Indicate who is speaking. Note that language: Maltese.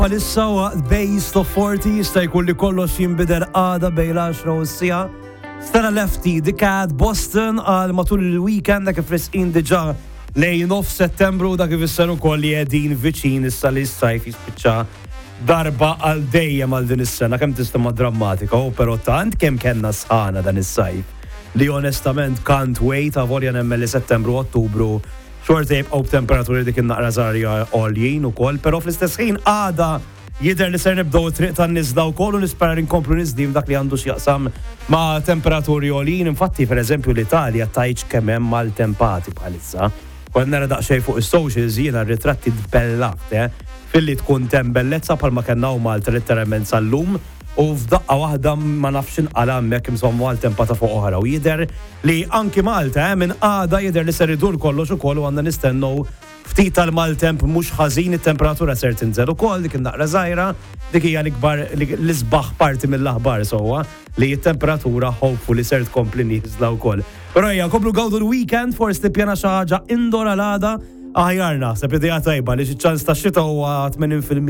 Speaker 1: Palissa waqt Base of 40 jista' jkun li kollox jinbidel għada bejn l-10 u s-sija. Stana lefty dikat Boston għal matul il-weekend dak ifrisqin diġà lejn of Settembru dak ifisser ukoll li qegħdin viċin issa li s-sajf jispiċċa darba għal dejjem għal din is-sena kemm tisma' drammatika u però tant kemm kellna sħana dan is-sajf li onestament can't wait avolja nemmel li Settembru Ottubru xorta jibqgħu b'temperaturi dik in-naqra żgħar għoljin ukoll, però fl-istess ħin għada jidher li ser nibdew triq tan-niżda wkoll u nispera nkomplu niżdim dak li għandu x'jaqsam ma' temperaturi għoljin. Infatti pereżempju l-Italja tajġ kemm hemm maltempati bħalissa. Kont nara daqsxejn fuq is-socials jiena r-ritratti dbellaqt filli tkun tembellezza bħalma kellna Malta letteralment sal-lum u f'daqqa waħda ma nafx inqala hemmhekk insomma għal-tempata fuq oħra u jidher li anki Malta minn għada jidher li ser idur kollox ukoll u għandna nistennew ftit tal-maltemp mhux ħażin it-temperatura ser tinżel ukoll dik in-naqra żgħira dik hija l-ikbar l-isbaħ parti mill-aħbar sewwa li t-temperatura hopefully ser tkompli nieżla wkoll. Però hija komplu gawdu l-weekend forsi tippjana xi ħaġa indoor għal għada aħjar naħseb idea tajba li xi ċans tax-xita huwa 80%